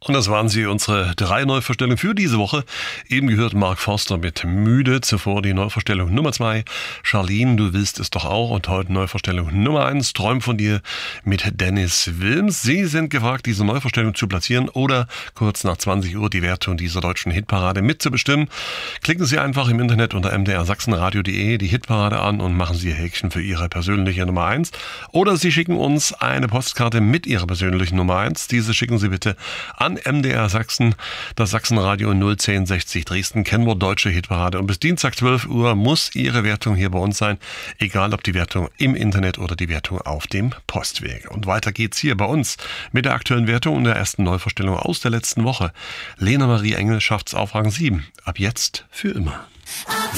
Und das waren sie, unsere 3 Neuvorstellungen für diese Woche. Eben gehört Mark Forster mit Müde. Zuvor die Neuvorstellung Nummer 2. Charlene, du willst es doch auch. Und heute Neuvorstellung Nummer 1. Träum von dir mit Dennis Wilms. Sie sind gefragt, diese Neuvorstellung zu platzieren oder kurz nach 20 Uhr die Wertung dieser deutschen Hitparade mitzubestimmen. Klicken Sie einfach im Internet unter mdrsachsenradio.de die Hitparade an und machen Sie Ihr Häkchen für Ihre persönliche Nummer 1. Oder Sie schicken uns eine Postkarte mit Ihrer persönlichen Nummer 1. Diese schicken Sie bitte an MDR Sachsen, das Sachsenradio 01060 Dresden, Kennwort Deutsche Hitparade. Und bis Dienstag 12 Uhr muss Ihre Wertung hier bei uns sein, egal ob die Wertung im Internet oder die Wertung auf dem Postweg. Und weiter geht's hier bei uns mit der aktuellen Wertung und der ersten Neuvorstellung aus der letzten Woche. Lena Marie Engel schafft's auf Rang 7. Ab jetzt für immer.